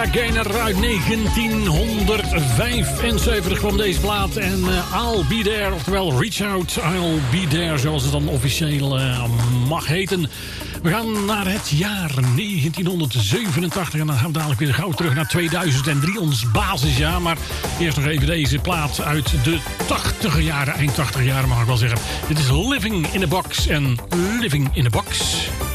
Gaynor uit 1975 kwam deze plaat. En I'll Be There, oftewel Reach Out, I'll Be There, zoals het dan officieel mag heten. We gaan naar het jaar 1987 en dan gaan we dadelijk weer gauw terug naar 2003, ons basisjaar. Maar eerst nog even deze plaat uit de 80er jaren, eind 80er jaren mag ik wel zeggen. Dit is Living in a Box en Living in a Box.